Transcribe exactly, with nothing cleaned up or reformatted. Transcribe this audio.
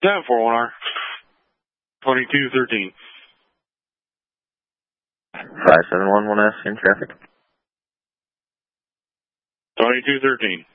seven four one R. twenty-two thirteen. five seven one one S in traffic. twenty-two thirteen.